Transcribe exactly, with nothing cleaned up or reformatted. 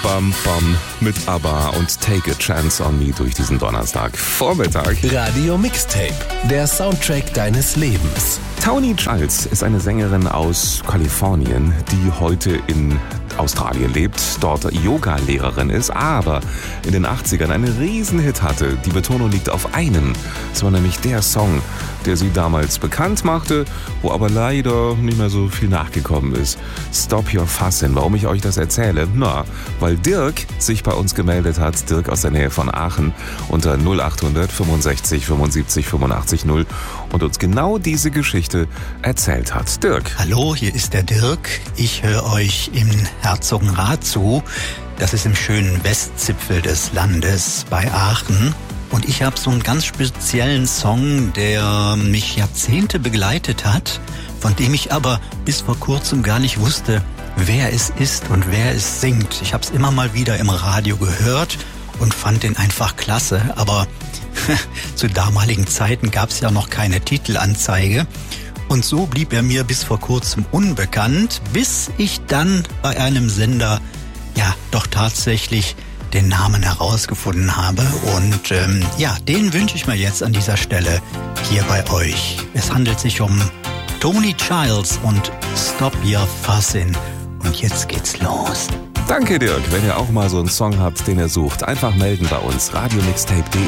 bam, bam mit ABBA und Take a Chance on Me durch diesen Donnerstag Vormittag. Radio Mixtape, der Soundtrack deines Lebens. Toni Childs ist eine Sängerin aus Kalifornien, die heute in Australien lebt, dort Yoga-Lehrerin ist, aber in den achtzigern einen Riesenhit hatte. Die Betonung liegt auf einem. Es war nämlich der Song, der sie damals bekannt machte, wo aber leider nicht mehr so viel nachgekommen ist. Stop Your Fussin'. Warum ich euch das erzähle? Na, weil Dirk sich bei uns gemeldet hat, Dirk aus der Nähe von Aachen, unter null achthundert fünfundsechzig fünfundsiebzig fünfundachtzig null und uns genau diese Geschichte erzählt hat. Dirk. Hallo, hier ist der Dirk. Ich höre euch im Herzogenrath zu. Das ist im schönen Westzipfel des Landes bei Aachen. Und ich habe so einen ganz speziellen Song, der mich Jahrzehnte begleitet hat, von dem ich aber bis vor kurzem gar nicht wusste, wer es ist und wer es singt. Ich habe es immer mal wieder im Radio gehört und fand den einfach klasse. Aber zu damaligen Zeiten gab es ja noch keine Titelanzeige. Und so blieb er mir bis vor kurzem unbekannt, bis ich dann bei einem Sender ja doch tatsächlich den Namen herausgefunden habe. Und ähm, ja, den wünsche ich mir jetzt an dieser Stelle hier bei euch. Es handelt sich um Toni Childs und Stop Your Fussin'. Und jetzt geht's los. Danke, Dirk. Wenn ihr auch mal so einen Song habt, den ihr sucht, einfach melden bei uns. radio mixtape punkt de